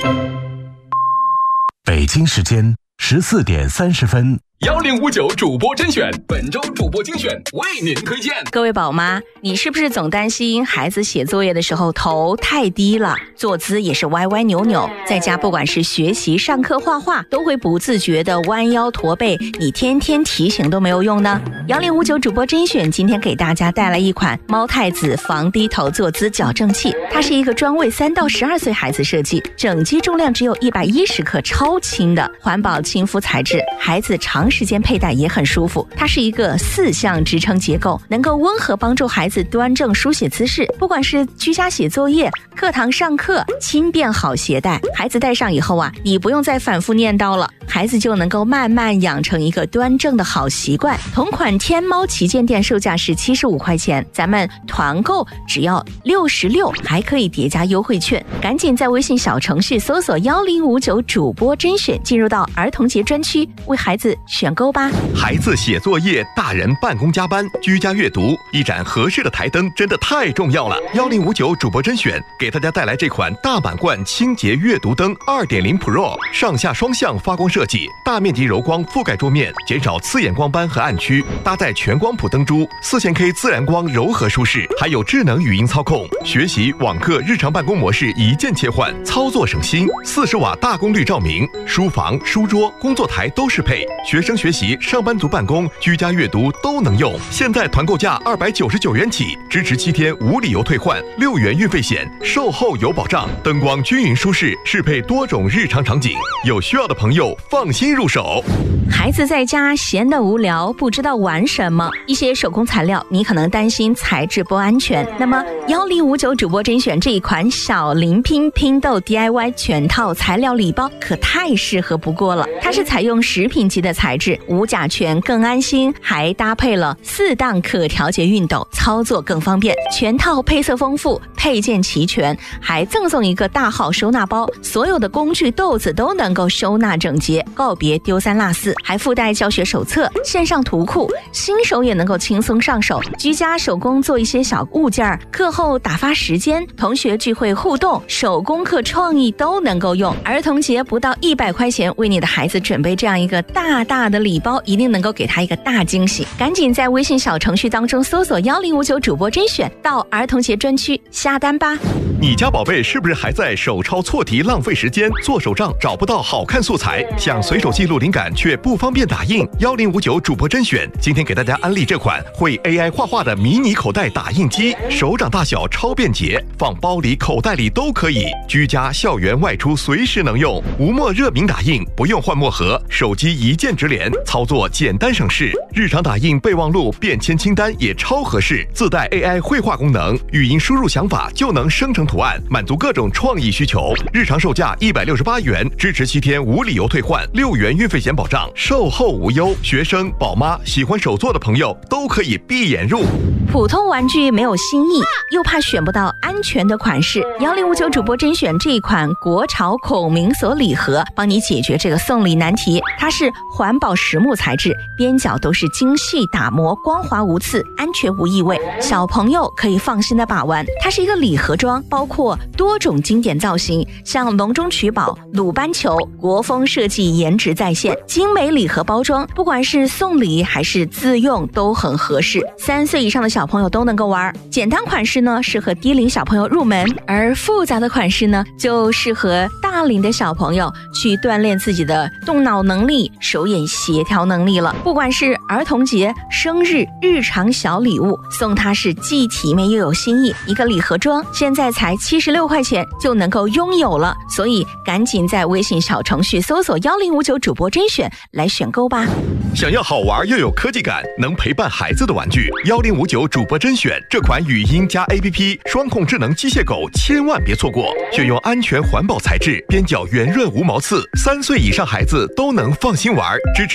北京时间14点30分。 1059主播甄选，本周主播精选为您推荐。 各位宝妈，你是不是总担心孩子写作业的时候头太低了，坐姿也是歪歪扭扭，在家不管是学习、上课、画画，都会不自觉的弯腰驼背，你天天提醒都没有用呢？1059主播甄选今天给大家带来一款猫太子防低头坐姿矫正器，它是一个专为3到12岁孩子设计，整机重量只有110克，超轻的环保亲肤材质，孩子长时间佩戴也很舒服。它是一个4项支撑结构，能够温和帮助孩子端正书写姿势，不管是居家写作业、课堂上课，轻便好携带。孩子戴上以后啊，你不用再反复念叨了，孩子就能够慢慢养成一个端正的好习惯。同款天猫旗舰店售价是75块钱，咱们团购只要66，还可以叠加优惠券。赶紧在微信小程序搜索1059主播甄选，进入到儿童节专区，为孩子选购吧。 孩子写作业，大人办公加班，居家阅读，一盏合适的台灯真的太重要了。1059主播甄选给大家带来这款大满贯清洁阅读灯 2.0 Pro， 上下双向发光设计，大面积柔光覆盖桌面，减少刺眼光斑和暗区，搭载全光谱灯珠，4000K 自然光柔和舒适，还有智能语音操控，学习、网课、日常办公模式一键切换，操作省心。40瓦大功率照明，书房、书桌、工作台都适配，学生学习、上班族办公、居家阅读都能用。现在团购价299元起，支持7天无理由退换，6元运费险，售后有保障，灯光均匀舒适，适配多种日常场景，有需要的朋友放心入手。 孩子在家闲得无聊，不知道玩什么，一些手工材料你可能担心材质不安全，那么1059主播甄选这一款小灵拼豆 DIY 全套材料礼包可太适合不过了。它是采用食品级的材质，无甲醛更安心，还搭配了4档可调节熨斗，操作更方便。全套配色丰富，配件齐全，还赠送一个大号收纳包，所有的工具豆子都能够收纳整洁，告别丢3落4，还附带教学手册、线上图库，新手也能够轻松上手。居家手工做一些小物件，课后打发时间，同学聚会互动，手工课创意都能够用。儿童节不到100块钱，为你的孩子准备这样一个大大的礼包，一定能够给他一个大惊喜。赶紧在微信小程序当中搜索1059主播甄选，到儿童节专区下单吧。 你家宝贝是不是还在手抄错题浪费时间，做手账找不到好看素材，想随手记录灵感却不方便打印？1059主播甄选今天给大家安利这款会 AI 画画的迷你口袋打印机，手掌大小超便捷，放包里口袋里都可以，居家校园外出随时能用，无墨热敏打印，不用换墨盒，手机一键直连，操作简单省事，日常打印备忘录便签清单也超合适，自带 AI 绘画功能，语音输入想法就能生成图案，满足各种创意需求。日常售价168元，支持7天无理由退换，6元运费险保障，售后无忧。学生、宝妈、喜欢手作的朋友都可以闭眼入。 普通玩具没有新意，又怕选不到安全的款式，1059主播甄选这一款国潮孔明锁礼盒，帮你解决这个送礼难题。它是环保实木材质，边角都是精细打磨，光滑无刺，安全无异味，小朋友可以放心的把玩。它是一个礼盒装，包括多种经典造型，像隆中取宝、鲁班球，国风设计，颜值在线，精美礼盒包装，不管是送礼还是自用都很合适，3岁以上的小朋友都能够玩。简单款式呢适合低龄小朋友入门，而复杂的款式呢就适合大龄的小朋友去锻炼自己的动脑能力、手眼协调能力了。不管是儿童节、生日、日常小礼物，送它是既体面又有新意。一个礼盒装现在才76块钱就能够拥有了，所以赶紧在微信小程序搜索1059主播甄选来选购吧。 想要好玩又有科技感，能陪伴孩子的玩具，1059主播甄选这款语音加 APP 双控智能机械狗千万别错过，选用安全环保材质，边角圆润无毛刺，3岁以上孩子都能放心玩，支持